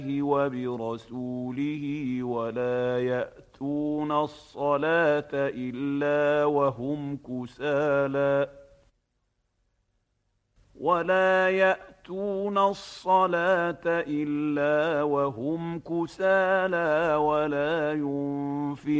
وبرسوله ولا يأتون الصلاة إلا وهم كسالى ولا ينفقون